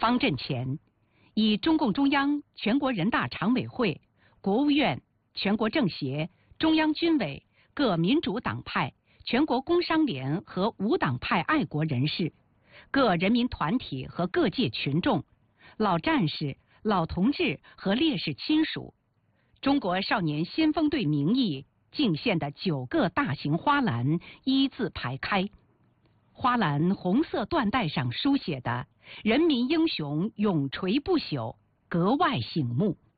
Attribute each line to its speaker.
Speaker 1: 方阵前，以中共中央、全国人大常委会、国务院、全国政协、中央军委、各民主党派、全国工商联和无党派爱国人士、各人民团体和各界群众、老战士、老同志和烈士亲属，中国少年先锋队名义敬献的9个大型花篮一字排开，花篮红色缎带上书写的"人民英雄永垂不朽"格外醒目。